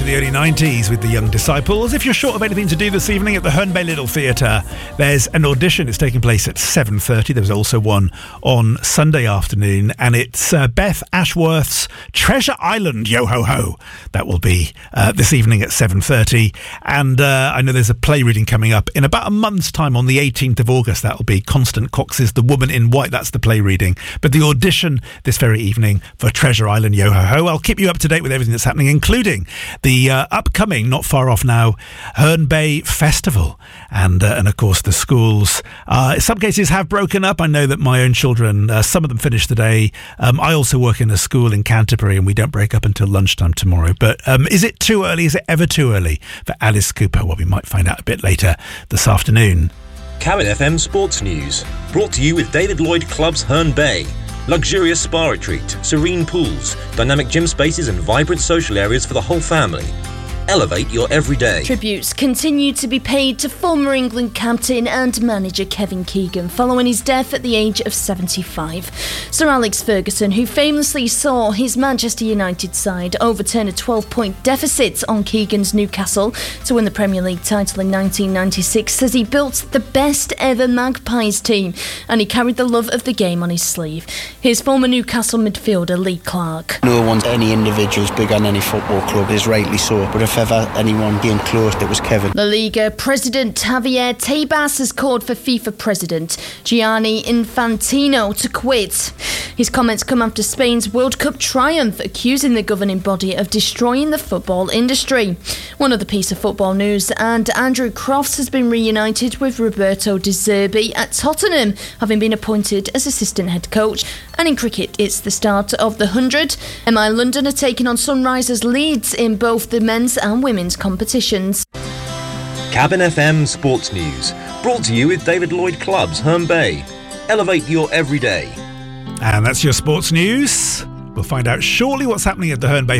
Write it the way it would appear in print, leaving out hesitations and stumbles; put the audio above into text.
to the early 90s with the Young Disciples. If you're short of anything to do this evening at the Herne Bay Little Theatre, there's an audition. It's taking place at 7:30. There's also one on Sunday afternoon, and it's Beth Ashworth's Treasure Island, Yo Ho Ho. That will be this evening at 7:30. And I know there's a play reading coming up in about a month's time on the 18th of August. That will be Constance Cox's The Woman in White. That's the play reading. But the audition this very evening for Treasure Island, Yo Ho Ho. I'll keep you up to date with everything that's happening, including the upcoming, not far off now, Herne Bay Festival. And of course, the schools, in some cases, have broken up. I know that my own children, some of them finished the day. I also work in a school in Canterbury, and we don't break up until lunchtime tomorrow. But is it too early? Is it ever too early for Alice Cooper? Well, we might find out a bit later this afternoon. Cabin FM Sports News, brought to you with David Lloyd Clubs Herne Bay. Luxurious spa retreat, serene pools, dynamic gym spaces and vibrant social areas for the whole family. Elevate your everyday. Tributes continue to be paid to former England captain and manager Kevin Keegan following his death at the age of 75. Sir Alex Ferguson, who famously saw his Manchester United side overturn a 12-point deficit on Keegan's Newcastle to win the Premier League title in 1996, says he built the best ever Magpies team and he carried the love of the game on his sleeve. Here's former Newcastle midfielder Lee Clark. No one's any individual's big on any football club, is rightly so, but if ever anyone came close, it was Kevin. La Liga President Javier Tebas has called for FIFA President Gianni Infantino to quit. His comments come after Spain's World Cup triumph, accusing the governing body of destroying the football industry. One other piece of football news, and Andrew Crofts has been reunited with Roberto De Zerbi at Tottenham, having been appointed as assistant head coach. And in cricket, it's the start of the 100. MI London are taking on Sunrisers Leeds in both the men's and women's competitions. Cabin FM Sports News, brought to you with David Lloyd Clubs Herne Bay. Elevate your everyday. And that's your sports news. We'll find out shortly what's happening at the Herne Bay